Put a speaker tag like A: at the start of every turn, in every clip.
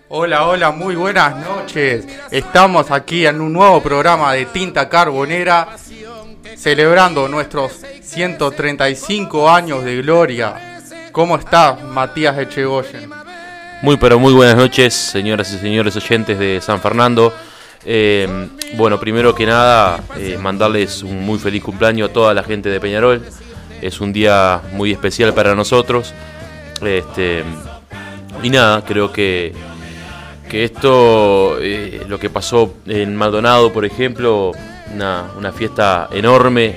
A: Hola, hola, muy buenas noches. Estamos aquí en un nuevo programa de Tinta Carbonera, celebrando nuestros 135 años de gloria. ¿Cómo está Matías Echegoyen?
B: Pero muy buenas noches, señoras y señores oyentes de San Fernando. Bueno, primero que nada, mandarles un muy feliz cumpleaños a toda la gente de Peñarol. Es un día muy especial para nosotros. Y nada, creo que esto, lo que pasó en Maldonado, por ejemplo, una fiesta enorme,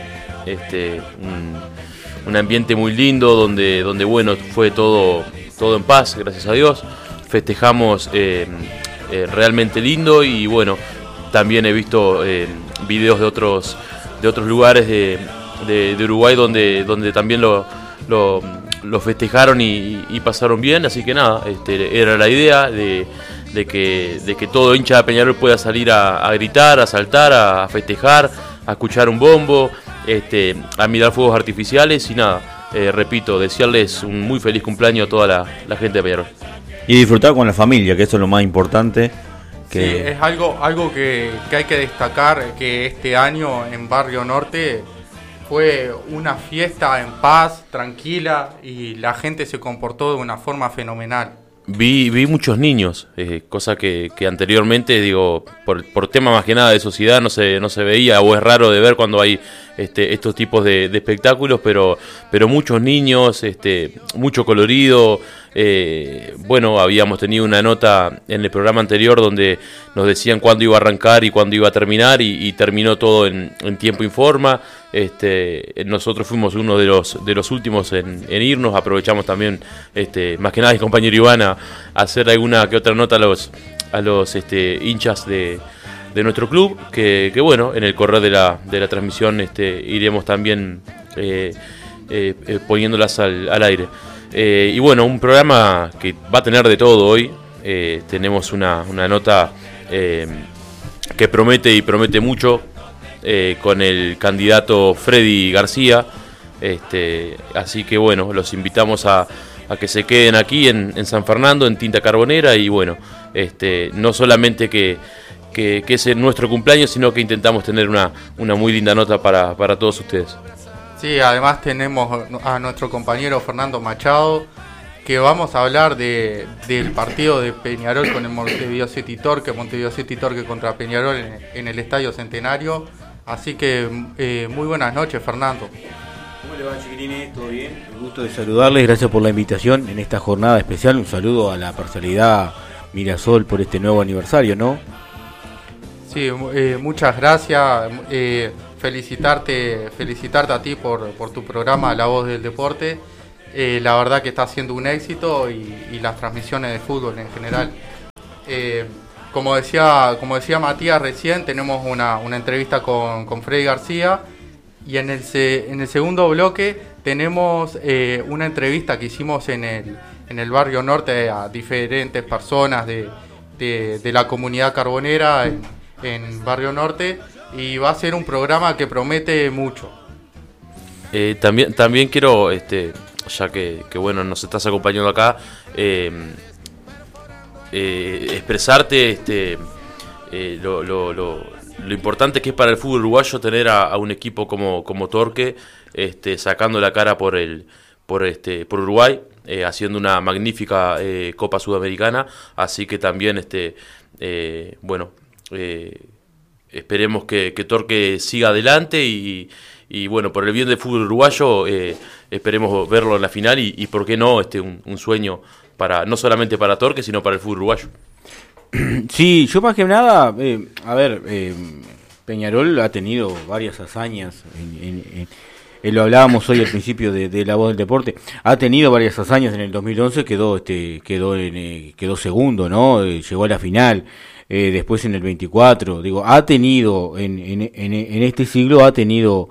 B: un ambiente muy lindo, donde bueno, fue todo en paz, gracias a Dios. Festejamos realmente lindo y bueno, también he visto videos de otros lugares de Uruguay donde también lo festejaron y pasaron bien, así que nada, era la idea de que todo hincha de Peñarol pueda salir a gritar, a saltar, a festejar, a escuchar un bombo, a mirar fuegos artificiales y nada, repito, desearles un muy feliz cumpleaños a toda la gente de Peñarol.
C: Y disfrutar con la familia, que eso es lo más importante.
A: Sí, es algo que hay que destacar, que este año en Barrio Norte fue una fiesta en paz, tranquila, y la gente se comportó de una forma fenomenal.
B: Vi muchos niños, cosa que anteriormente, digo, por tema más que nada de sociedad no se veía, o es raro de ver cuando hay estos tipos de espectáculos, pero muchos niños, mucho colorido. Bueno, habíamos tenido una nota en el programa anterior donde nos decían cuándo iba a arrancar y cuándo iba a terminar, y terminó todo en tiempo y forma. Nosotros fuimos uno de los últimos en irnos. Aprovechamos también, más que nada el compañero Iván, a hacer alguna que otra nota a los hinchas de nuestro club, que bueno, en el correr de la transmisión iremos también poniéndolas al aire. Y bueno, un programa que va a tener de todo hoy. Tenemos una nota que promete mucho, con el candidato Freddy García. Así que bueno, los invitamos a que se queden aquí en San Fernando, en Tinta Carbonera. Y bueno, no solamente que es nuestro cumpleaños, sino que intentamos tener una muy linda nota para todos ustedes.
A: Sí, además tenemos a nuestro compañero Fernando Machado, que vamos a hablar del partido de Peñarol con el Montevideo City Torque contra Peñarol en el Estadio Centenario. Así que muy buenas noches, Fernando.
D: ¿Cómo le va, chiquilines? ¿Todo bien? Un gusto de saludarles, gracias por la invitación en esta jornada especial. Un saludo a la parcialidad Mirasol por este nuevo aniversario, ¿no?
A: Sí, muchas gracias. Felicitarte a ti por tu programa La Voz del Deporte. La verdad que está siendo un éxito, y las transmisiones de fútbol en general. Como decía Matías recién, tenemos una entrevista con Freddy García, y en el segundo bloque tenemos una entrevista que hicimos en el Barrio Norte a diferentes personas de la comunidad carbonera en Barrio Norte, y va a ser un programa que promete mucho.
B: También quiero, ya que bueno, nos estás acompañando acá, expresarte lo importante que es para el fútbol uruguayo tener a un equipo como Torque, sacando la cara por Uruguay, haciendo una magnífica Copa Sudamericana. Así que también bueno, esperemos que Torque siga adelante y bueno, por el bien del fútbol uruguayo, esperemos verlo en la final y por qué no, un sueño no solamente para Torque, sino para el fútbol uruguayo.
D: Sí, yo más que nada, Peñarol ha tenido varias hazañas, lo hablábamos hoy al principio de La Voz del Deporte, ha tenido varias hazañas. En el 2011 quedó segundo, ¿no? Llegó a la final. Después en el 24, ha tenido en este siglo ha tenido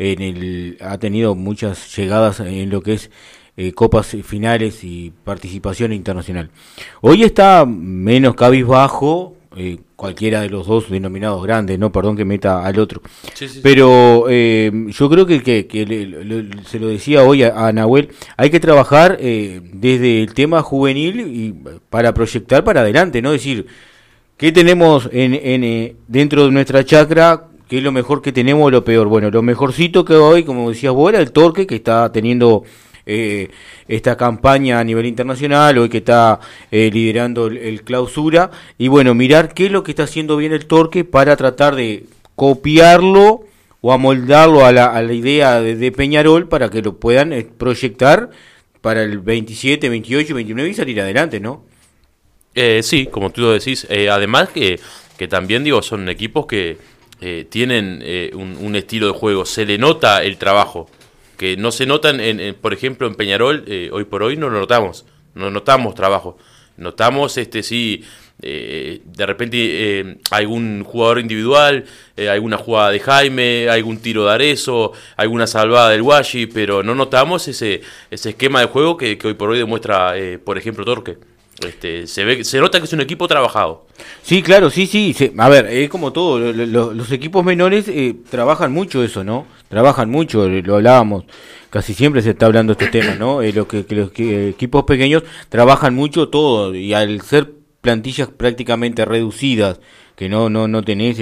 D: muchas llegadas en lo que es copas finales y participación internacional. Hoy está menos cabizbajo, cualquiera de los dos denominados grandes, no, perdón que meta al otro.
B: Sí.
D: Pero yo creo que se lo decía hoy a Nahuel, hay que trabajar desde el tema juvenil y para proyectar para adelante, ¿no? Es decir, ¿qué tenemos dentro de nuestra chacra? ¿Qué es lo mejor que tenemos o lo peor? Bueno, lo mejorcito que hoy, como decías vos, era el Torque, que está teniendo esta campaña a nivel internacional, hoy que está liderando el clausura, y bueno, mirar qué es lo que está haciendo bien el Torque para tratar de copiarlo o amoldarlo a la idea de Peñarol para que lo puedan proyectar para el 27, 28, 29 y salir adelante, ¿no?
B: Sí, como tú lo decís, además que también digo, son equipos que tienen un estilo de juego, se le nota el trabajo, que no se notan, por ejemplo, en Peñarol, hoy por hoy no lo notamos, no notamos trabajo, notamos sí, de repente algún jugador individual, alguna jugada de Jaime, algún tiro de Arezzo, alguna salvada del Guashi, pero no notamos ese esquema de juego que hoy por hoy demuestra, por ejemplo, Torque. Se nota que es un equipo trabajado.
D: Sí, claro, sí. A ver, es como todo, los equipos menores trabajan mucho eso, ¿no? Trabajan mucho, lo hablábamos, casi siempre se está hablando de este tema, ¿no? Los equipos pequeños trabajan mucho todo, y al ser plantillas prácticamente reducidas, que no tenés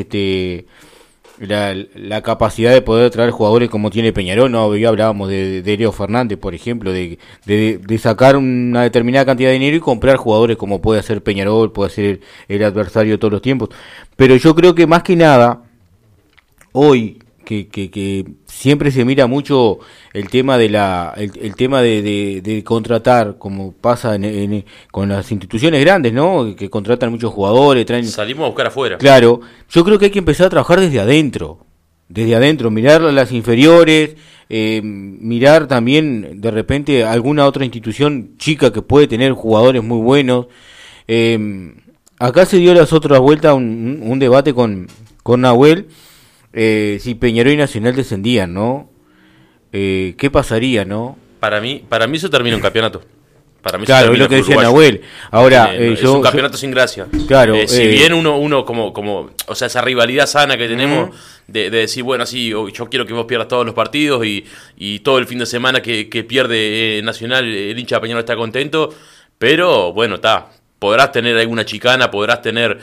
D: la capacidad de poder traer jugadores como tiene Peñarol, no, hoy hablábamos de Leo Fernández, por ejemplo, de sacar una determinada cantidad de dinero y comprar jugadores como puede hacer Peñarol, puede ser el adversario todos los tiempos, pero yo creo que más que nada hoy que siempre se mira mucho el tema de el tema de contratar, como pasa con las instituciones grandes, ¿no? Que contratan muchos jugadores,
B: salimos a buscar afuera.
D: Claro, yo creo que hay que empezar a trabajar desde adentro, mirar las inferiores, mirar también de repente alguna otra institución chica que puede tener jugadores muy buenos. Acá se dio las otras vueltas un debate con Nahuel. Si Peñarol y Nacional descendían, ¿no? ¿Qué pasaría, no?
B: Para mí eso termina un campeonato. Para mí
D: claro, es lo que decía Nahuel. Ahora,
B: es un campeonato sin gracia.
D: Claro.
B: Si bien uno como, o sea, esa rivalidad sana que tenemos de decir, bueno, sí, yo quiero que vos pierdas todos los partidos y todo el fin de semana que pierde Nacional, el hincha de Peñarol está contento, pero bueno, podrás tener alguna chicana, podrás tener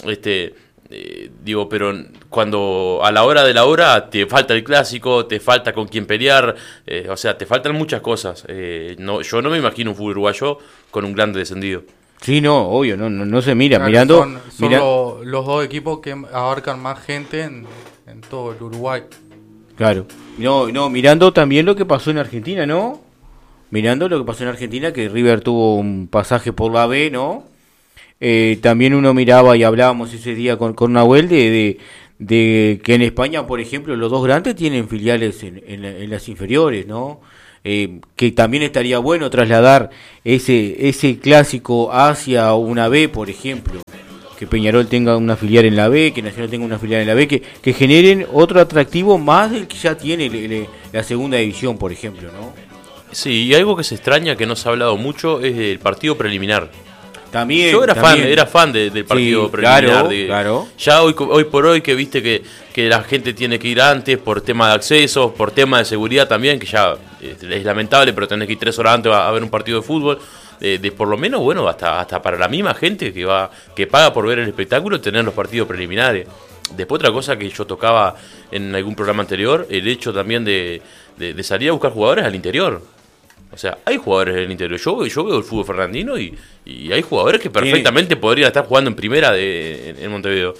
B: pero cuando a la hora de la hora te falta el clásico, te falta con quién pelear, o sea, te faltan muchas cosas. Yo no me imagino un fútbol uruguayo con un grande descendido.
D: Sí, no, obvio, no se mira.
A: Claro,
D: mirando
A: son los dos equipos que abarcan más gente en todo el Uruguay.
D: Claro. No, mirando también lo que pasó en Argentina, ¿no? Mirando lo que pasó en Argentina, que River tuvo un pasaje por la B, ¿no? También uno miraba y hablábamos ese día con Nahuel de que en España, por ejemplo, los dos grandes tienen filiales en las inferiores, ¿no? Que también estaría bueno trasladar ese clásico hacia una B, por ejemplo, que Peñarol tenga una filial en la B, que Nacional tenga una filial en la B, que generen otro atractivo más del que ya tiene la segunda división, por ejemplo, ¿no?
B: Sí, y algo que se extraña, que no se ha hablado mucho, es el partido preliminar.
D: También,
B: yo era fan del partido preliminar.
D: Claro.
B: Ya hoy por hoy que viste que la gente tiene que ir antes por tema de accesos, por tema de seguridad también, que ya es lamentable, pero tenés que ir 3 horas antes a ver un partido de fútbol. De por lo menos, bueno, hasta para la misma gente que paga por ver el espectáculo, tener los partidos preliminares. Después otra cosa que yo tocaba en algún programa anterior, el hecho también de salir a buscar jugadores al interior. O sea, hay jugadores en el interior. Yo veo el fútbol fernandino y hay jugadores que perfectamente podrían estar jugando en primera en Montevideo.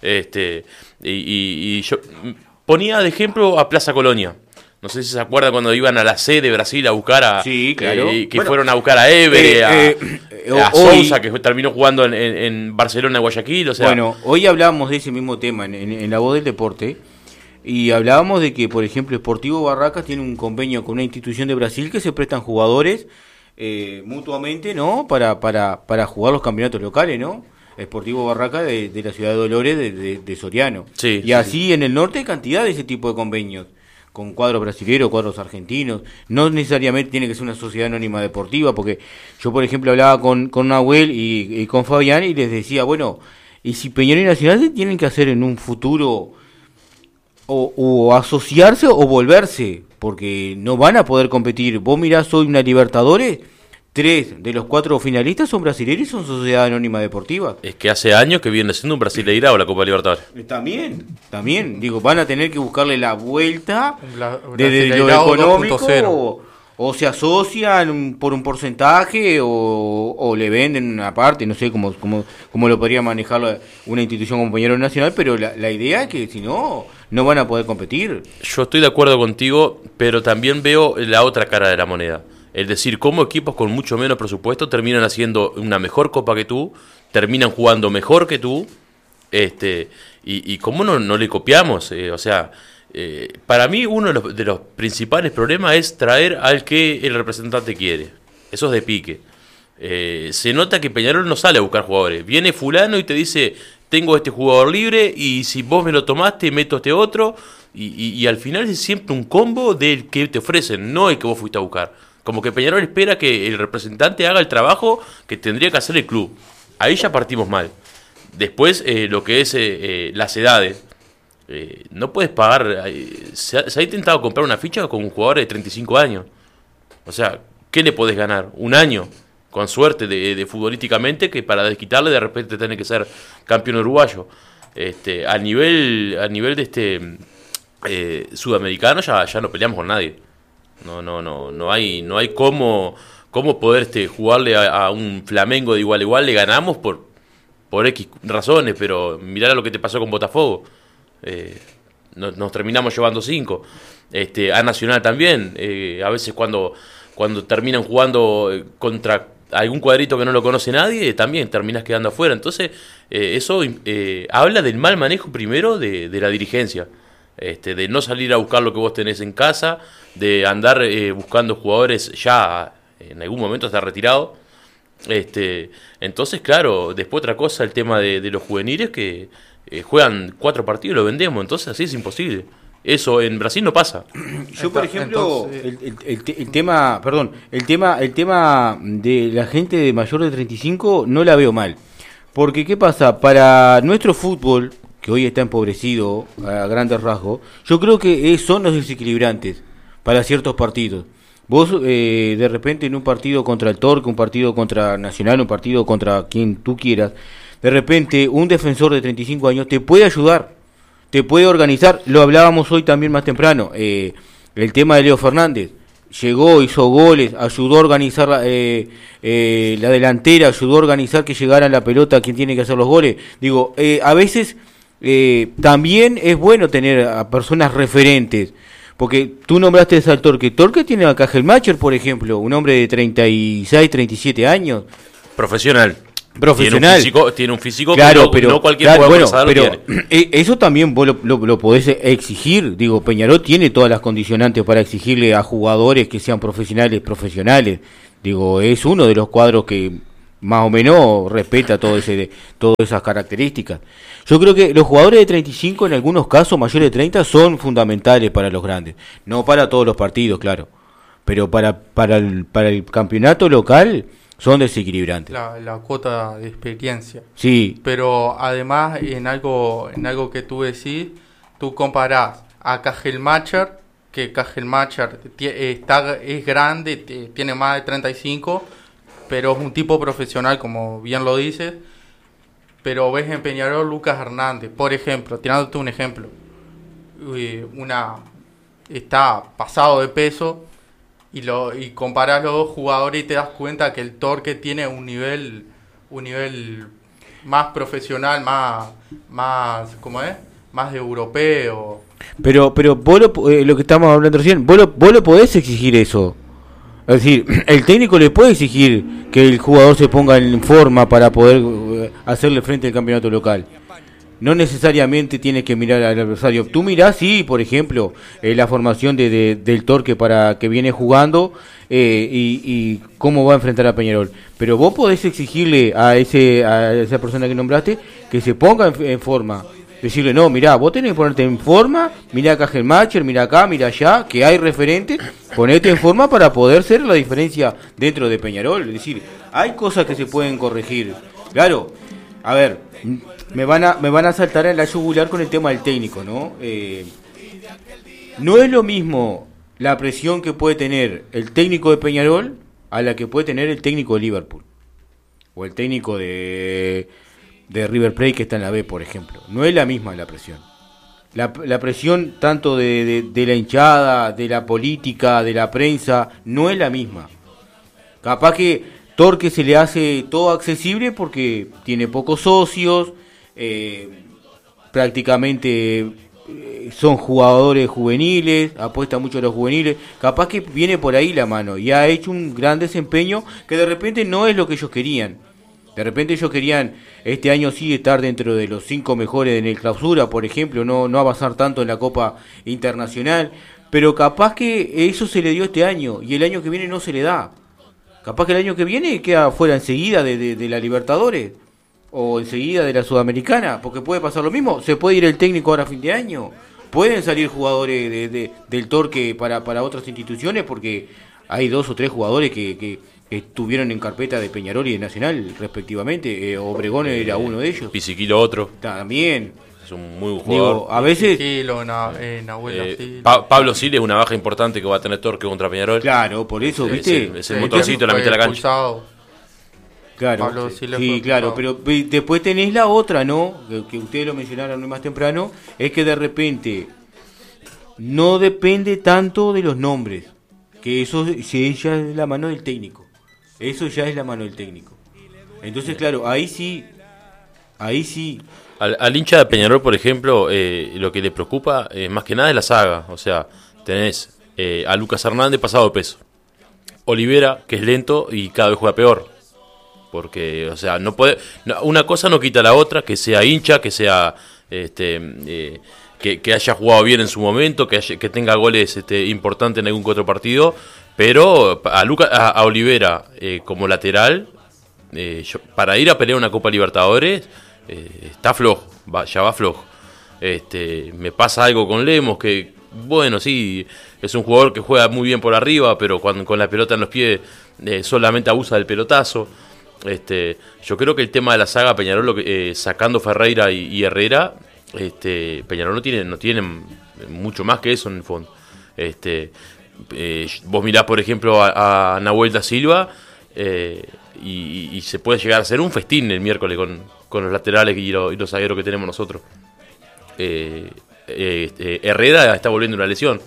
B: Y yo ponía de ejemplo a Plaza Colonia. No sé si se acuerdan cuando iban a la C de Brasil a buscar
D: Sí, claro.
B: Fueron a buscar a Évere, a Sousa, que terminó jugando en Barcelona y Guayaquil. O sea,
D: bueno, hoy hablamos de ese mismo tema en La Voz del Deporte. Y hablábamos de que, por ejemplo, Sportivo Barracas tiene un convenio con una institución de Brasil que se prestan jugadores mutuamente, ¿no? Para jugar los campeonatos locales, ¿no? Sportivo Barracas de la ciudad de Dolores, de Soriano.
B: Sí,
D: y así en el norte hay cantidad de ese tipo de convenios, con cuadros brasileños, cuadros argentinos. No necesariamente tiene que ser una sociedad anónima deportiva, porque yo, por ejemplo, hablaba con Nahuel y con Fabián y les decía, bueno, Y si Peñarol y Nacional se tienen que hacer en un futuro o asociarse o volverse, porque no van a poder competir. Vos mirás hoy una Libertadores, 3 de los 4 finalistas son brasileños y son Sociedad Anónima Deportiva.
B: Es que hace años que viene siendo un Brasileirao la Copa Libertadores.
D: También, digo, van a tener que buscarle la vuelta desde lo
A: Brasileirao
D: económico
A: 2.0.
D: o se asocian por un porcentaje o le venden una parte, no sé cómo lo podría manejar una institución como Peñarol Nacional, pero la idea es que si no van a poder competir.
B: Yo estoy de acuerdo contigo, pero también veo la otra cara de la moneda. Es decir, cómo equipos con mucho menos presupuesto terminan haciendo una mejor copa que tú, terminan jugando mejor que tú, y cómo no le copiamos. Para mí uno de los principales problemas es traer al que el representante quiere. Eso es de pique. Se nota que Peñarol no sale a buscar jugadores. Viene fulano y te dice, tengo este jugador libre y si vos me lo tomaste, meto este otro. Y al final es siempre un combo del que te ofrecen, no el que vos fuiste a buscar. Como que Peñarol espera que el representante haga el trabajo que tendría que hacer el club. Ahí ya partimos mal. Después, lo que es las edades. No puedes pagar. Se ha intentado comprar una ficha con un jugador de 35 años. O sea, ¿qué le podés ganar? Un año, con suerte de futbolísticamente, que para desquitarle de repente tiene que ser campeón uruguayo. A nivel de sudamericano ya no peleamos con nadie. No hay cómo poder jugarle a un Flamengo de igual a igual. Le ganamos por X razones, pero mirá lo que te pasó con Botafogo. Nos terminamos llevando 5. A Nacional también. A veces cuando terminan jugando contra algún cuadrito que no lo conoce nadie, también terminas quedando afuera. Entonces, eso habla del mal manejo primero de la dirigencia. De no salir a buscar lo que vos tenés en casa, de andar buscando jugadores ya en algún momento hasta retirado. Entonces, claro, después otra cosa, el tema de los juveniles que juegan 4 partidos y lo vendemos, entonces así es imposible. Eso en Brasil no pasa.
D: Yo, por ejemplo, el tema de la gente de mayor de 35 no la veo mal. Porque, ¿qué pasa? Para nuestro fútbol, que hoy está empobrecido a grandes rasgos, yo creo que son los desequilibrantes para ciertos partidos. Vos de repente en un partido contra el Torque, un partido contra Nacional, un partido contra quien tú quieras, de repente un defensor de 35 años te puede ayudar, te puede organizar. Lo hablábamos hoy también más temprano, el tema de Leo Fernández. Llegó, hizo goles, ayudó a organizar la delantera, ayudó a organizar que llegara la pelota a quien tiene que hacer los goles. Digo, a veces también es bueno tener a personas referentes, porque tú nombraste al Torque. Torque tiene a Cajelmacher, por ejemplo, un hombre de 36, 37 años.
B: Profesional. Tiene un físico
D: claro,
B: que
D: pero,
B: no cualquier
D: claro,
B: jugador
D: bueno,
B: pero
D: tiene. Eso también vos lo podés exigir. Digo, Peñarol tiene todas las condicionantes para exigirle a jugadores que sean profesionales. Digo, es uno de los cuadros que más o menos respeta todas esas características. Yo creo que los jugadores de 35, en algunos casos mayores de 30, son fundamentales para los grandes. No para todos los partidos, claro. Pero para el campeonato local son desequilibrantes.
A: La cuota de experiencia.
D: Sí.
A: Pero además, en algo que tú decís, tú comparás a Cajelmacher, que Cajelmacher es grande, tiene más de 35, pero es un tipo profesional, como bien lo dices. Pero ves en Peñarol Lucas Hernández, por ejemplo, tirándote un ejemplo, está pasado de peso y comparás los dos jugadores y te das cuenta que el Torque tiene un nivel más profesional, más ¿cómo es? Más de europeo.
D: Pero vos lo que estamos hablando recién, vos lo podés exigir eso. Es decir, el técnico le puede exigir que el jugador se ponga en forma para poder hacerle frente al campeonato local. No necesariamente tienes que mirar al adversario. Tú mirás, sí, por ejemplo, la formación del Torque para que viene jugando y cómo va a enfrentar a Peñarol. Pero vos podés exigirle a esa persona que nombraste que se ponga en forma. Decirle, no, mirá, vos tenés que ponerte en forma, mirá a Cajelmacher, mirá acá, mirá allá, que hay referentes, ponete en forma para poder ser la diferencia dentro de Peñarol. Es decir, hay cosas que se pueden corregir. Claro, A ver, me van a saltar a la yugular con el tema del técnico, ¿no? No es lo mismo la presión que puede tener el técnico de Peñarol a la que puede tener el técnico de Liverpool. O el técnico de River Plate que está en la B, por ejemplo. No es la misma la presión. La presión tanto de la hinchada, de la política, de la prensa, no es la misma. Capaz que Torque se le hace todo accesible porque tiene pocos socios, prácticamente son jugadores juveniles, apuesta mucho a los juveniles, capaz que viene por ahí la mano y ha hecho un gran desempeño que de repente no es lo que ellos querían. De repente ellos querían este año sí estar dentro de los 5 mejores en el clausura, por ejemplo, no avanzar tanto en la Copa Internacional, pero capaz que eso se le dio este año y el año que viene no se le da. Capaz que el año que viene queda fuera enseguida de la Libertadores o enseguida de la Sudamericana, porque puede pasar lo mismo. Se puede ir el técnico ahora a fin de año, pueden salir jugadores del Torque para otras instituciones, porque hay 2 o 3 jugadores que estuvieron en carpeta de Peñarol y de Nacional respectivamente. Obregón era uno de ellos.
B: Pisiquilo otro.
D: También.
B: Es un muy buen jugador.
D: Digo, a veces...
B: Pablo Siles es una baja importante que va a tener Torque contra Peñarol.
D: Claro, por eso, ¿viste?
B: Es el motorcito en la mitad de la cancha.
D: Claro, sí, claro, pero después tenés la otra, ¿no? Que ustedes lo mencionaron más temprano, es que de repente no depende tanto de los nombres, que eso ya es la mano del técnico. Eso ya es la mano del técnico. Entonces, claro, ahí sí.
B: Al hincha de Peñarol, por ejemplo, lo que le preocupa más que nada es la saga. O sea, tenés a Lucas Hernández pasado de peso, Olivera, que es lento y cada vez juega peor. Porque, o sea, una cosa no quita la otra, que sea hincha, que sea que haya jugado bien en su momento, que tenga goles importantes en algún que otro partido, pero a Olivera como lateral, para ir a pelear una Copa Libertadores, está flojo, ya va flojo. Me pasa algo con Lemos, que bueno, sí, es un jugador que juega muy bien por arriba, pero cuando con la pelota en los pies solamente abusa del pelotazo. Yo creo que el tema de la saga Peñarol, sacando Ferreira y Herrera, Peñarol no tiene mucho más que eso en el fondo. Vos mirás, por ejemplo, a Nahuel da Silva, y se puede llegar a hacer un festín el miércoles con los laterales y los zagueros que tenemos nosotros. Herrera está volviendo una lesión.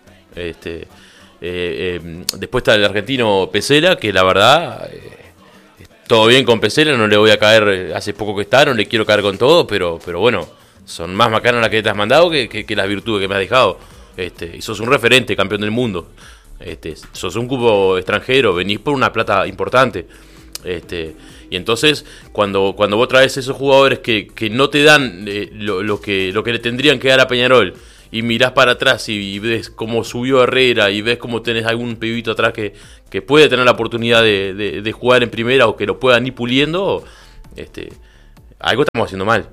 B: Después está el argentino Pesela, que la verdad... todo bien con Pesela, no le voy a caer, hace poco que está, no le quiero caer con todo, pero bueno, son más macanas las que te has mandado que las virtudes que me has dejado. Y sos un referente, campeón del mundo. Sos un cupo extranjero, venís por una plata importante. Y entonces, cuando vos traes esos jugadores que no te dan lo que le tendrían que dar a Peñarol, y mirás para atrás y ves cómo subió Herrera y ves cómo tenés algún pibito atrás que puede tener la oportunidad de jugar en primera o que lo puedan ir puliendo, algo estamos haciendo mal.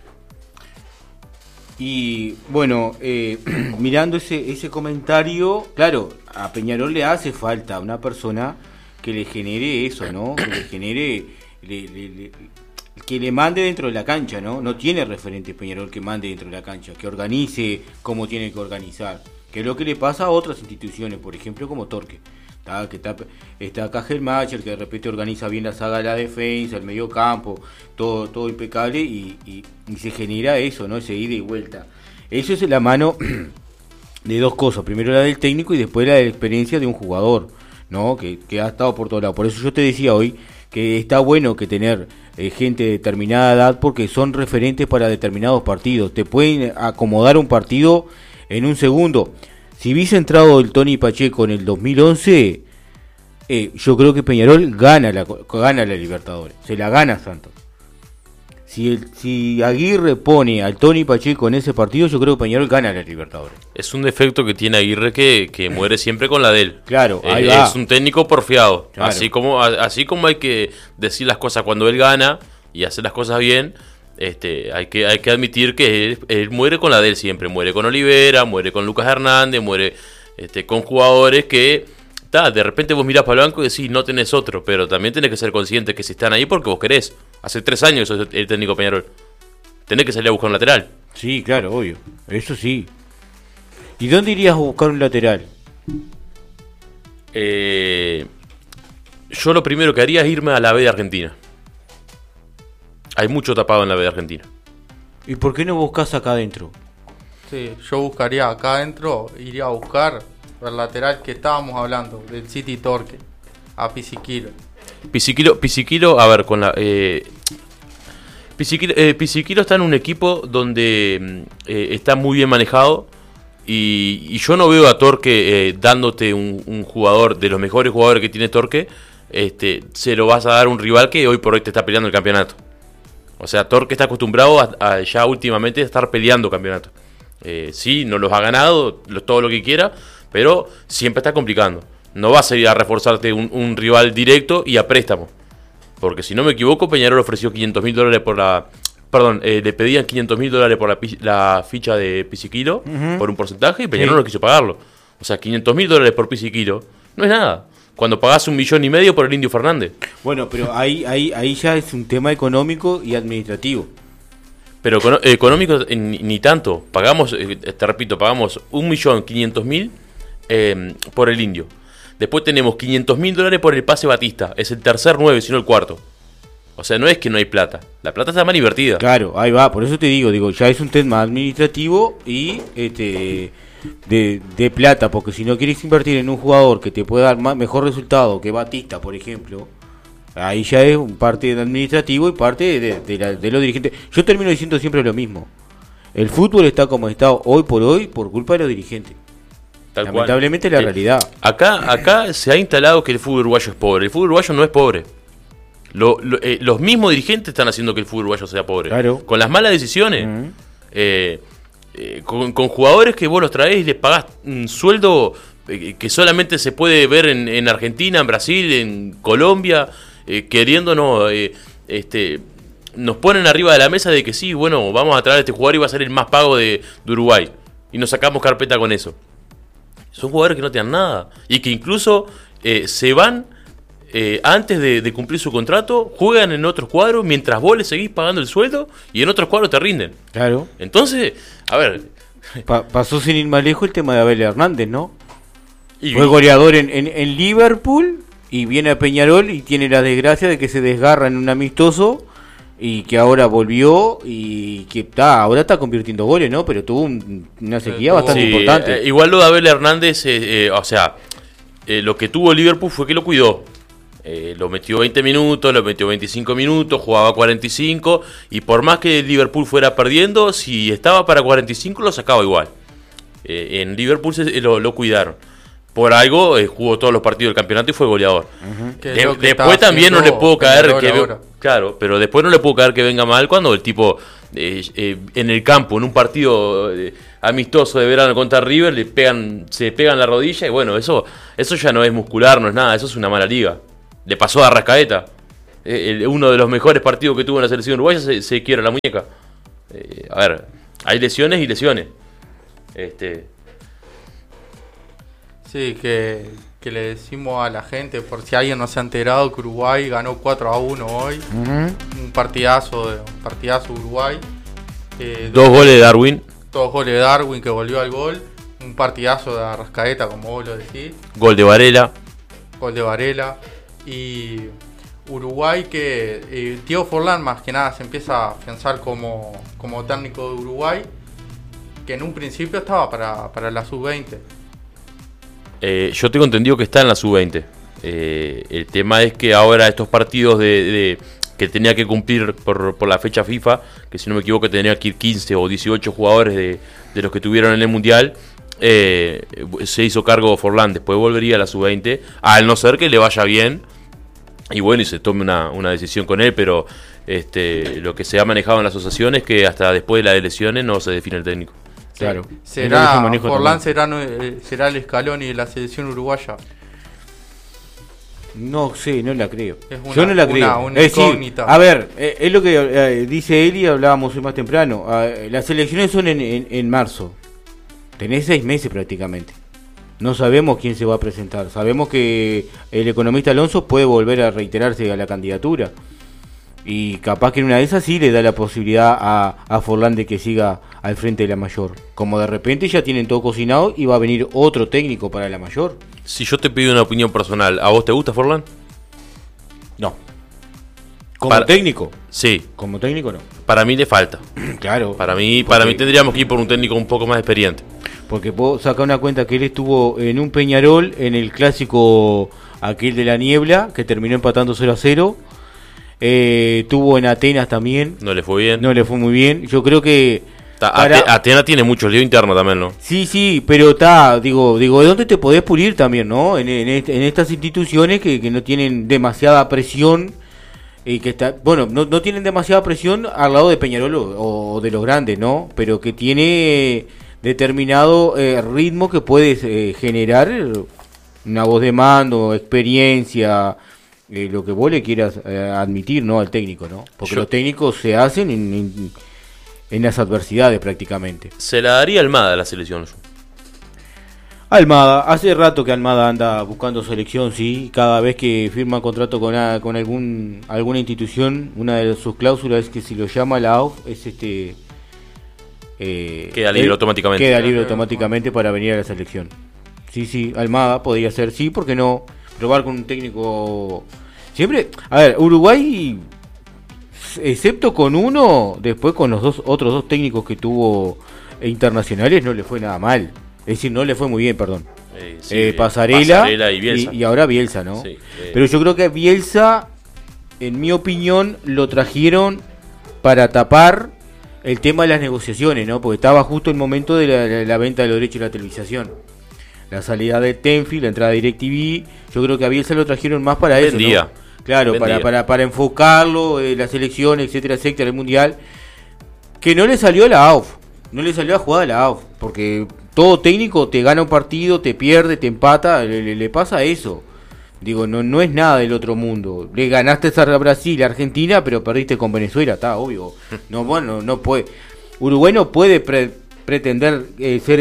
D: Y bueno, mirando ese comentario, claro, a Peñarol le hace falta una persona que le genere eso, ¿no? Que le genere... que le mande dentro de la cancha, ¿no? No tiene referente Peñarol que mande dentro de la cancha, que organice como tiene que organizar, que es lo que le pasa a otras instituciones, por ejemplo como Torque. Está acá Gelmacher, que de repente organiza bien la saga de la defensa, el medio campo, todo impecable, y se genera eso, ¿no? Ese ida y vuelta. Eso es la mano de dos cosas, primero la del técnico y después la de la experiencia de un jugador, ¿no? Que ha estado por todos lados. Por eso yo te decía hoy que está bueno que tener gente de determinada edad, porque son referentes para determinados partidos. Te pueden acomodar un partido en un segundo. Si hubiese entrado el Tony Pacheco en el 2011, yo creo que Peñarol gana la Libertadores, se la gana Santos. Si Aguirre pone al Tony Pacheco en ese partido, yo creo que Peñarol gana la Libertadores.
B: Es un defecto que tiene Aguirre que muere siempre con la de él.
D: Claro, ahí va.
B: Es un técnico porfiado.
D: Claro.
B: Así como hay que decir las cosas cuando él gana y hacer las cosas bien, hay que admitir que él muere con la de él siempre. Muere con Olivera, muere con Lucas Hernández, muere con jugadores que... de repente vos mirás para el banco y decís, no tenés otro, pero también tenés que ser consciente que si están ahí porque vos querés Hace 3 años que sos el técnico de Peñarol. Tenés que salir a buscar un lateral.
D: Sí, claro, obvio. Eso sí. ¿Y dónde irías a buscar un lateral?
B: Yo lo primero que haría es irme a la B de Argentina. Hay mucho tapado en la B de Argentina.
D: ¿Y por qué no buscas acá adentro?
A: Sí, yo buscaría acá adentro, iría a buscar el lateral que estábamos hablando, del City Torque, a Pisiquilo.
B: Pisiquilo, a ver, con la... Pisiquilo está en un equipo donde está muy bien manejado y yo no veo a Torque dándote un jugador de los mejores jugadores que tiene Torque, se lo vas a dar a un rival que hoy por hoy te está peleando el campeonato. O sea, Torque está acostumbrado a ya últimamente a estar peleando campeonato. Sí, no los ha ganado, todo lo que quiera, pero siempre está complicando. No vas a ir a reforzarte un rival directo y a préstamo. Porque si no me equivoco, Peñarol ofreció $500.000 por la... Perdón, le pedían $500.000 por la ficha de Pisiquilo, por un porcentaje, y Peñarol no quiso pagarlo. O sea, $500.000 por Pisiquilo no es nada. Cuando pagás $1,5 millones por el Indio Fernández.
D: Bueno, pero ahí ya es un tema económico y administrativo.
B: Pero económico ni tanto. Pagamos, te repito, pagamos $1.500.000 por el Indio. Después tenemos $500.000 por el pase Batista. Es el tercer 9, sino el cuarto. O sea, no es que no hay plata. La plata está mal invertida.
D: Claro, ahí va. Por eso te digo, ya es un tema administrativo y de plata. Porque si no quieres invertir en un jugador que te pueda dar mejor resultado que Batista, por ejemplo, ahí ya es parte del administrativo y parte de los dirigentes. Yo termino diciendo siempre lo mismo. El fútbol está como está hoy por culpa de los dirigentes.
B: Tal
D: Lamentablemente
B: cual.
D: La realidad.
B: Acá se ha instalado que el fútbol uruguayo es pobre. El fútbol uruguayo no es pobre. Los mismos dirigentes están haciendo que el fútbol uruguayo sea pobre.
D: Claro.
B: Con las malas decisiones. Con jugadores que vos los traés y les pagás un sueldo que solamente se puede ver en Argentina, en Brasil, en Colombia, queriéndonos... nos ponen arriba de la mesa de que sí, bueno, vamos a traer a este jugador y va a ser el más pago de Uruguay. Y nos sacamos carpeta con eso. Son jugadores que no te dan nada. Y que incluso se van antes de cumplir su contrato, juegan en otros cuadros mientras vos le seguís pagando el sueldo y en otros cuadros te rinden.
D: Claro.
B: Entonces, a ver...
D: pasó sin ir más lejos el tema de Abel Hernández, ¿no? Fue goleador en Liverpool y viene a Peñarol y tiene la desgracia de que se desgarra en un amistoso y que ahora volvió y que ahora está convirtiendo goles, ¿no? Pero tuvo una sequía bastante importante.
B: Igual lo de Abel Hernández, lo que tuvo Liverpool fue que lo cuidó. Lo metió 20 minutos, lo metió 25 minutos, jugaba 45 y por más que el Liverpool fuera perdiendo, si estaba para 45 lo sacaba igual. En Liverpool lo cuidaron. Por algo jugó todos los partidos del campeonato y fue goleador. Después también no le puedo caer claro, pero después no le puedo caer que venga mal cuando el tipo en el campo, en un partido amistoso de verano contra River, se pegan la rodilla y bueno, eso ya no es muscular, no es nada, eso es una mala liga. Le pasó a Arrascaeta. Uno de los mejores partidos que tuvo en la selección uruguaya se quiebra la muñeca. A ver, hay lesiones y lesiones.
A: Sí, que le decimos a la gente, por si alguien no se ha enterado, que Uruguay ganó 4-1 hoy. Un partidazo Uruguay.
B: 2 goles de Darwin.
A: 2 goles de Darwin que volvió al gol. Un partidazo de Arrascaeta, como vos lo decís.
B: Gol de Varela.
A: Y Uruguay que Diego Forlán más que nada se empieza a afianzar como técnico de Uruguay, que en un principio estaba para la sub-20.
B: Yo tengo entendido que está en la sub-20. El tema es que ahora estos partidos que tenía que cumplir por la fecha FIFA, que si no me equivoco tenía que ir 15 o 18 jugadores de los que tuvieron en el Mundial, se hizo cargo Forlán. Después volvería a la sub-20, al no ser que le vaya bien y bueno, y se tome una decisión con él, pero lo que se ha manejado en la asociación es que hasta después de las elecciones no se define el técnico.
D: Claro.
A: Forlán será el Scaloni de la selección uruguaya.
D: No sé, no la creo.
A: Yo no la creo. Una incógnita.
D: A ver, es lo que dice él y hablábamos hoy más temprano. Las elecciones son en marzo. Tenés 6 meses prácticamente. No sabemos quién se va a presentar. Sabemos que el economista Alonso puede volver a reiterarse a la candidatura. Y capaz que en una de esas sí le da la posibilidad a Forlán de que siga al frente de la mayor. Como de repente ya tienen todo cocinado y va a venir otro técnico para la mayor.
B: Si yo te pido una opinión personal, ¿a vos te gusta Forlán?
D: No. ¿Como técnico?
B: Sí.
D: Como técnico no.
B: Para mí le falta.
D: Claro.
B: Para mí tendríamos que ir por un técnico un poco más experiente.
D: Porque puedo sacar una cuenta que él estuvo en un Peñarol en el clásico aquel de la niebla, que terminó empatando 0-0. Tuvo en Atenas también.
B: No le fue bien.
D: No le fue muy bien. Yo creo que...
B: Atenas tiene mucho lío interno también, ¿no?
D: Sí, pero digo, ¿de dónde te podés pulir también, no? En estas instituciones que no tienen demasiada presión y que no tienen demasiada presión al lado de Peñarol o de los grandes, ¿no? Pero que tiene determinado ritmo que puedes generar una voz de mando, experiencia, lo que vos le quieras admitir, ¿no? Al técnico, ¿no? Porque los técnicos se hacen en las adversidades prácticamente.
B: Se la daría Almada a la selección.
D: Almada, hace rato que Almada anda buscando selección, sí. Cada vez que firma contrato con alguna institución, una de sus cláusulas es que si lo llama la AUF es
B: queda libre automáticamente.
D: Queda libre automáticamente para venir a la selección. Sí, Almada podría ser, sí, ¿por qué no? Probar con un técnico. Siempre, a ver, Uruguay, excepto con uno, después con los otros dos técnicos que tuvo internacionales, no le fue nada mal. Es decir, no le fue muy bien, perdón. Pasarela
B: y Bielsa.
D: Y ahora Bielsa, ¿no?
B: Sí,
D: Pero yo creo que Bielsa, en mi opinión, lo trajeron para tapar el tema de las negociaciones, ¿no? Porque estaba justo el momento de la venta de los derechos de la televisación. La salida de Tenfield, la entrada de DirecTV. Yo creo que a Bielsa lo trajeron más para eso, ¿no? Claro, para enfocarlo, la selección, etcétera, el mundial. Que no le salió a la AUF. No le salió a jugar a la AUF. Porque todo técnico te gana un partido, te pierde, te empata. Le pasa eso. Digo, no es nada del otro mundo. Le ganaste a Brasil, a Argentina, pero perdiste con Venezuela, está obvio. No puede. Uruguay no puede pretender ser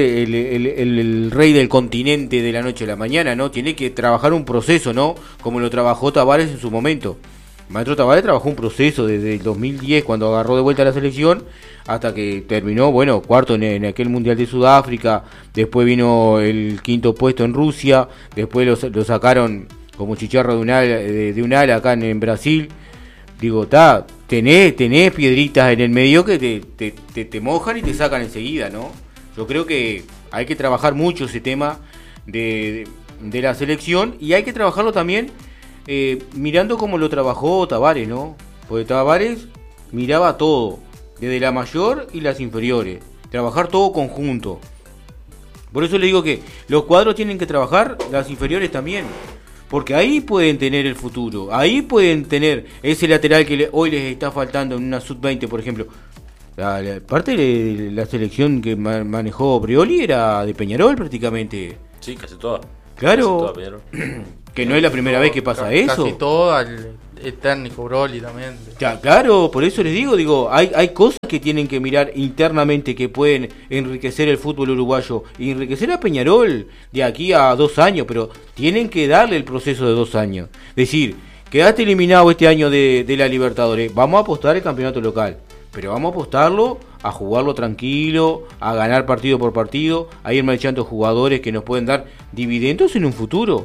D: el rey del continente de la noche a la mañana, ¿no? Tiene que trabajar un proceso, ¿no? Como lo trabajó Tavares en su momento. Maestro Tavares trabajó un proceso desde el 2010, cuando agarró de vuelta a la selección, hasta que terminó, cuarto en aquel Mundial de Sudáfrica. Después vino el quinto puesto en Rusia. Después lo sacaron como chicharro de un ala acá en Brasil. Digo, tenés piedritas en el medio que te mojan y te sacan enseguida, ¿no? Yo creo que hay que trabajar mucho ese tema de la selección, y hay que trabajarlo también mirando cómo lo trabajó Tavares, ¿no? Porque Tavares miraba todo, desde la mayor y las inferiores, trabajar todo conjunto. Por eso le digo que los cuadros tienen que trabajar, las inferiores también. Porque ahí pueden tener el futuro, ahí pueden tener ese lateral que hoy les está faltando en una sub-20, por ejemplo. Parte de la selección que manejó Brioli era de Peñarol prácticamente.
B: Sí, casi toda.
D: Claro,
B: casi toda,
D: que no es la primera vez que pasa eso.
A: Casi toda, el técnico Brioli también.
D: Claro, por eso les digo, hay cosas que tienen que mirar internamente que pueden enriquecer el fútbol uruguayo y enriquecer a Peñarol de aquí a 2 años, pero tienen que darle el proceso de 2 años. Decir, quedaste eliminado este año de la Libertadores, vamos a apostar el campeonato local, pero vamos a apostarlo a jugarlo tranquilo, a ganar partido por partido, a ir marchando jugadores que nos pueden dar dividendos en un futuro.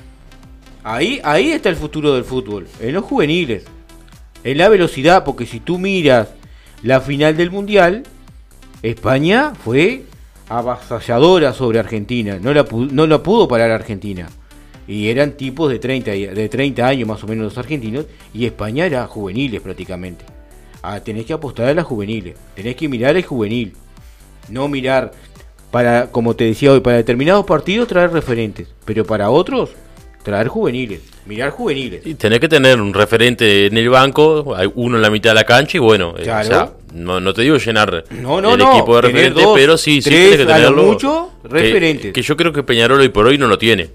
D: Ahí está el futuro del fútbol, en los juveniles, en la velocidad, porque si tú miras la final del Mundial, España fue avasalladora sobre Argentina, no la pudo parar Argentina, y eran tipos de 30 años más o menos los argentinos, y España era juveniles prácticamente. Tenés que apostar a las juveniles, tenés que mirar el juvenil, no mirar, como te decía hoy, para determinados partidos traer referentes, pero para otros traer juveniles, mirar juveniles.
B: Y tenés que tener un referente en el banco, hay uno en la mitad de la cancha y bueno,
D: claro.
B: O sea, no te digo llenar el
D: no,
B: equipo de referentes, pero sí tenés que tenerlo.
D: Mucho referentes.
B: Que yo creo que Peñarol hoy por hoy no lo tiene.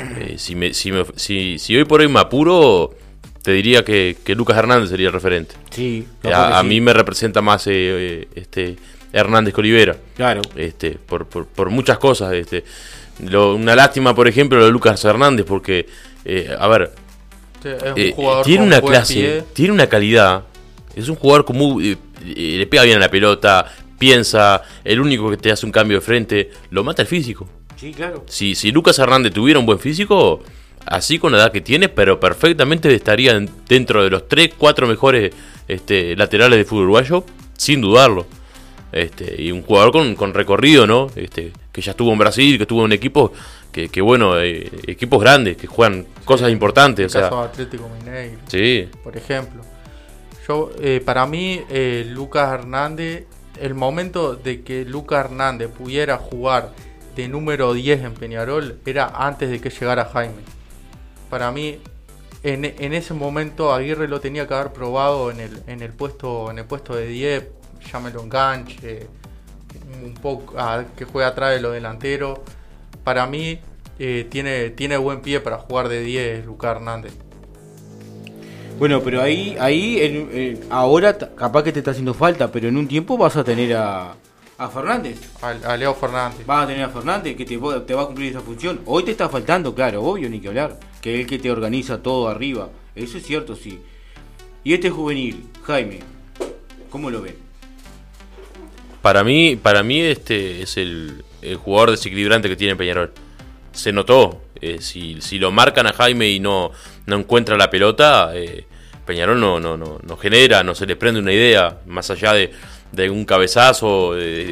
B: Si hoy por hoy me apuro, te diría que Lucas Hernández sería el referente.
D: Sí.
B: A mí me representa más Hernández que Olivera.
D: Claro.
B: Por muchas cosas. Una lástima, por ejemplo, lo de Lucas Hernández, porque, a ver,
A: Es un jugador
B: tiene
A: con
B: una
A: buen
B: clase,
A: pie.
B: tiene una calidad, Es un jugador como le pega bien a la pelota, piensa, el único que te hace un cambio de frente, lo mata el físico.
D: Sí, claro.
B: Si Lucas Hernández tuviera un buen físico, así con la edad que tiene, pero perfectamente estaría dentro de los 3, 4 mejores laterales de fútbol uruguayo, sin dudarlo. Y un jugador con recorrido, ¿no? Que ya estuvo en Brasil, que estuvo en equipos que bueno, equipos grandes, que juegan cosas importantes.
A: El caso de Atlético Mineiro,
B: sí.
A: Por ejemplo. Para mí, Lucas Hernández, el momento de que Lucas Hernández pudiera jugar de número 10 en Peñarol era antes de que llegara Jaime. Para mí, en ese momento Aguirre lo tenía que haber probado en el puesto de 10, llámelo enganche, un poco que juegue atrás de los delanteros. Para mí tiene buen pie para jugar de 10 Lucas Hernández.
D: Bueno, pero ahí ahora capaz que te está haciendo falta, pero en un tiempo vas a tener a Fernández.
A: A Leo Fernández.
D: Vas a tener a Fernández que te va a cumplir esa función. Hoy te está faltando, claro, obvio, ni que hablar. Que es el que te organiza todo arriba. Eso es cierto, sí. Y este juvenil, Jaime, ¿cómo lo ven?
B: Para mí es el jugador desequilibrante que tiene Peñarol. Se notó. Si lo marcan a Jaime y no encuentra la pelota, Peñarol no genera, no se le prende una idea, más allá de un cabezazo,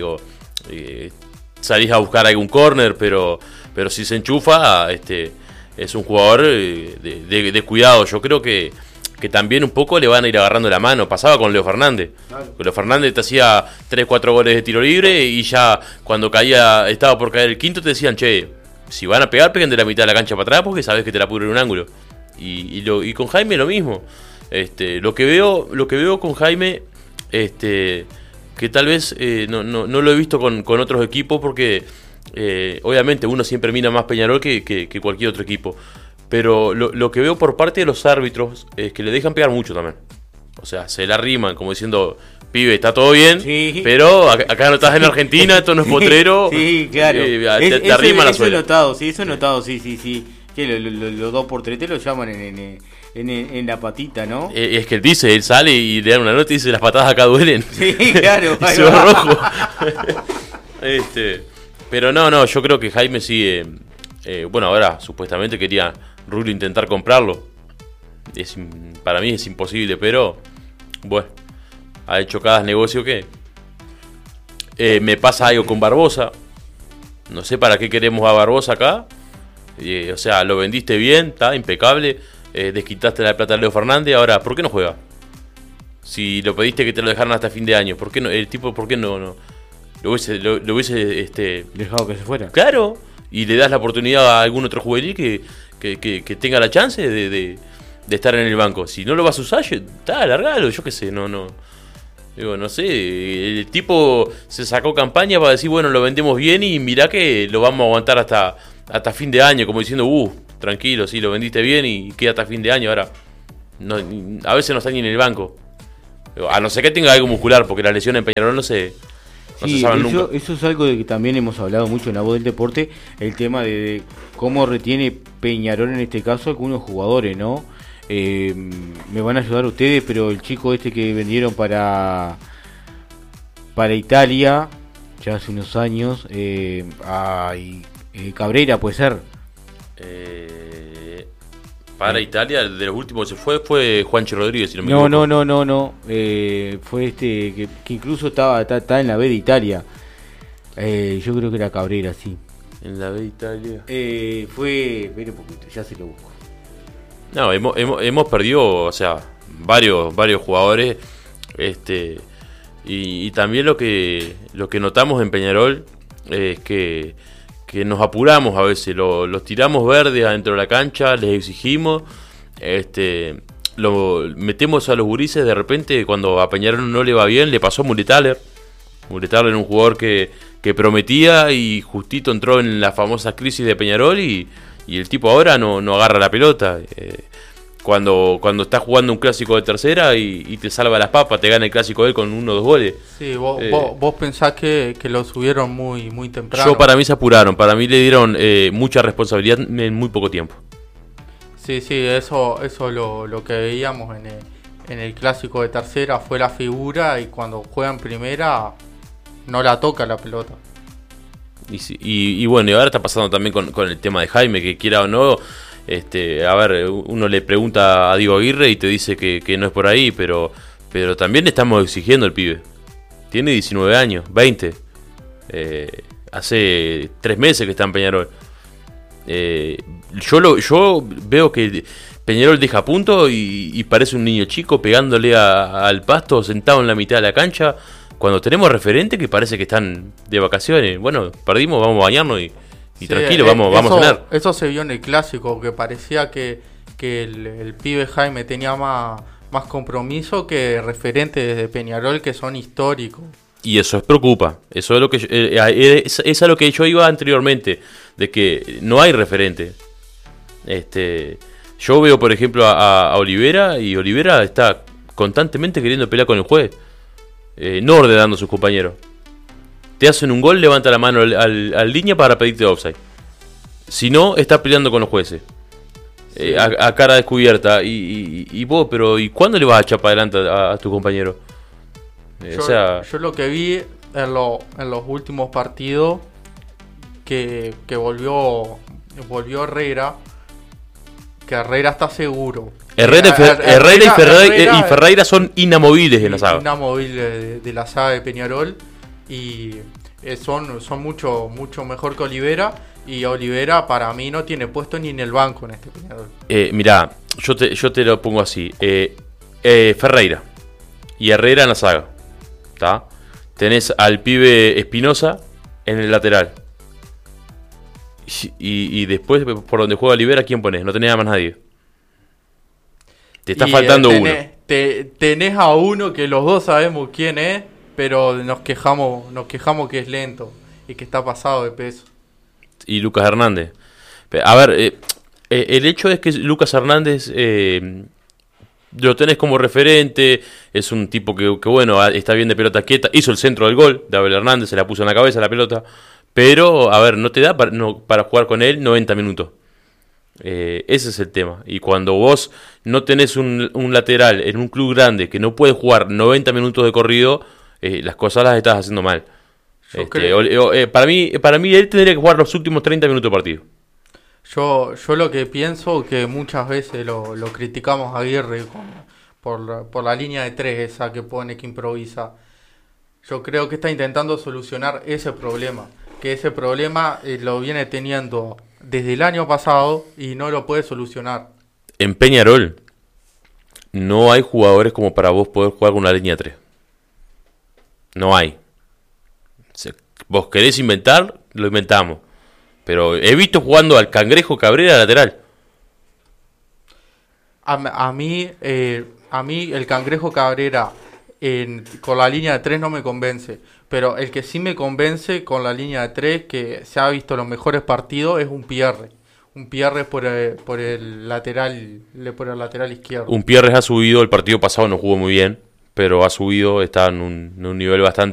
B: salís a buscar algún córner, pero si se enchufa, es un jugador de cuidado. Yo creo que también un poco le van a ir agarrando la mano. Pasaba con Leo Fernández. Claro. Leo Fernández te hacía 3-4 goles de tiro libre y ya cuando estaba por caer el quinto te decían, che, si van a pegar, peguen de la mitad de la cancha para atrás porque sabes que te la pudren en un ángulo. Y con Jaime lo mismo. Lo que veo con Jaime, que tal vez no lo he visto con otros equipos porque obviamente uno siempre mira más Peñarol que cualquier otro equipo. Pero lo que veo por parte de los árbitros es que le dejan pegar mucho también. O sea, se la riman como diciendo, pibe, está todo bien, sí, pero acá no estás en Argentina, esto no es potrero.
D: Sí, claro.
B: Te arriman la suela.
D: Eso he notado, sí. Que los 2x3 te lo llaman en la patita, ¿no?
B: Es que él sale y le dan una nota y dice, las patadas acá duelen.
D: Sí, claro.
B: Y se va rojo. Pero no, yo creo que Jaime sigue... bueno, ahora supuestamente quería Rulli intentar comprarlo. Para mí es imposible, pero bueno, ha hecho cada negocio que me pasa algo con Barbosa. No sé para qué queremos a Barbosa acá. O sea, lo vendiste bien, está impecable. Desquitaste la plata a Leo Fernández. Ahora, ¿por qué no juega? Si lo pediste que te lo dejaran hasta fin de año, ¿por qué no? El tipo, ¿por qué no lo hubiese
D: dejado que se fuera?
B: Claro. Y le das la oportunidad a algún otro juvenil que tenga la chance de estar en el banco. Si no lo vas a usar, largalo, yo qué sé, no sé, el tipo se sacó campaña para decir, bueno, lo vendemos bien y mirá que lo vamos a aguantar hasta fin de año, como diciendo, tranquilo, sí, lo vendiste bien y queda hasta fin de año. Ahora, a veces no está ni en el banco, a no ser que tenga algo muscular, porque la lesión en Peñarol no se saben nunca. Eso
D: es algo de que también hemos hablado mucho en La Voz del Deporte, el tema de cómo retiene Peñarol en este caso algunos jugadores, ¿no? Me van a ayudar ustedes, pero el chico que vendieron para Italia ya hace unos años, Cabrera puede ser.
B: Para Italia, de los últimos que se fue Juanchi Rodríguez, si no me
D: equivoco.
B: No.
D: Fue que incluso está en la B de Italia. Yo creo que era Cabrera, sí.
B: En la B de Italia.
D: Espera un poquito, ya se lo busco.
B: No, hemos perdido, o sea, varios jugadores, y también lo que notamos en Peñarol es que nos apuramos a veces, los tiramos verdes adentro de la cancha, les exigimos, lo metemos a los gurises. De repente, cuando a Peñarol no le va bien, le pasó a Muletaler. Muletaler era un jugador que prometía y justito entró en la famosa crisis de Peñarol y el tipo ahora no agarra la pelota. Cuando estás jugando un clásico de tercera y te salva las papas, te gana el clásico él con 1 o 2 goles.
A: Sí, vos pensás que lo subieron muy, muy temprano.
B: Para mí se apuraron, para mí le dieron mucha responsabilidad en muy poco tiempo.
A: Sí, eso lo que veíamos en el clásico de tercera fue la figura y cuando juega en primera no la toca la pelota.
B: Y bueno, y ahora está pasando también con el tema de Jaime, que quiera o no, a ver, uno le pregunta a Diego Aguirre y te dice que no es por ahí, pero también le estamos exigiendo al pibe. Tiene 19 años, 20. Hace 3 meses que está en Peñarol. Yo veo que Peñarol deja punto y parece un niño chico pegándole al pasto sentado en la mitad de la cancha, cuando tenemos referentes que parece que están de vacaciones. Bueno, perdimos, vamos a bañarnos y
A: Sí,
B: tranquilo, vamos a cenar.
A: Eso se vio en el clásico, que parecía que el pibe Jaime tenía más compromiso que referentes de Peñarol que son históricos.
B: Y eso preocupa. Eso es lo que es a lo que yo iba anteriormente, de que no hay referente. Yo veo, por ejemplo, a Olivera, y Olivera está constantemente queriendo pelear con el juez, no ordenando a sus compañeros. Te hacen un gol, levanta la mano al línea para pedirte offside. Si no, está peleando con los jueces. Sí. A cara descubierta. Y vos, pero ¿y cuándo le vas a echar para adelante a tu compañero?
A: Yo lo que vi en los últimos partidos, que volvió Herrera, que Herrera está seguro.
B: Herrera y Ferreira son inamovibles en la saga.
A: Inamovibles de la saga de Peñarol. Y son mucho mejor que Olivera. Y Olivera para mí no tiene puesto ni en el banco en este Peñarol.
B: Mirá, yo te lo pongo así. Ferreira y Herrera en la saga, ¿tá? Tenés al pibe Espinosa en el lateral. Y después, por donde juega Olivera, ¿quién ponés? No tenés a más nadie. Te está faltando uno.
A: Tenés a uno que los dos sabemos quién es, pero nos quejamos que es lento y que está pasado de peso.
B: Y Lucas Hernández. A ver, el hecho es que Lucas Hernández lo tenés como referente, es un tipo que bueno, está bien de pelota quieta, hizo el centro del gol de Abel Hernández, se la puso en la cabeza la pelota, pero a ver, no te da para jugar con él 90 minutos. Ese es el tema. Y cuando vos no tenés un lateral en un club grande que no puede jugar 90 minutos de corrido, las cosas las estás haciendo mal. Para mí él tendría que jugar los últimos 30 minutos de partido.
A: Yo lo que pienso, que muchas veces lo criticamos a Aguirre por la línea de 3 esa que pone, que improvisa. Yo creo que está intentando solucionar ese problema, que ese problema lo viene teniendo desde el año pasado y no lo puede solucionar.
B: En Peñarol no hay jugadores como para vos poder jugar con una línea 3. No hay. Vos querés inventar, lo inventamos. Pero he visto jugando al Cangrejo Cabrera lateral.
A: A mí el Cangrejo Cabrera con la línea de 3 no me convence. Pero el que sí me convence con la línea de 3, que se ha visto los mejores partidos, es un Pierre. Un Pierre por el lateral izquierdo.
B: Un Pierre ha subido, el partido pasado no jugó muy bien, pero ha subido, está en un nivel bastante